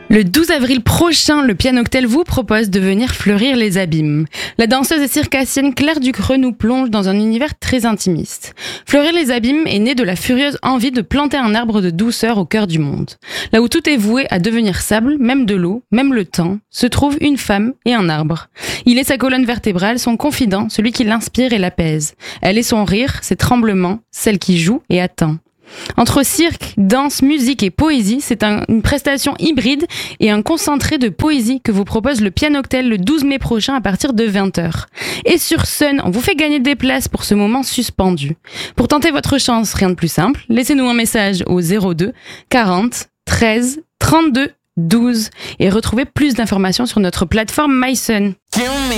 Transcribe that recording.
Le 12 avril prochain, le Pianoctel vous propose de venir fleurir les abîmes. La danseuse et circassienne Claire Ducreux nous plonge dans un univers très intimiste. Fleurir les abîmes est né de la furieuse envie de planter un arbre de douceur au cœur du monde. Là où tout est voué à devenir sable, même de l'eau, même le temps, se trouvent une femme et un arbre. Il est sa colonne vertébrale, son confident, celui qui l'inspire et l'apaise. Elle est son rire, ses tremblements, celle qui joue et attend. Entre cirque, danse, musique et poésie, c'est une prestation hybride et un concentré de poésie que vous propose le Pianoctel le 12 mai prochain à partir de 20h. Et sur Sun, on vous fait gagner des places pour ce moment suspendu. Pour tenter votre chance, rien de plus simple, laissez-nous un message au 02 40 13 32 12 et retrouvez plus d'informations sur notre plateforme MySun.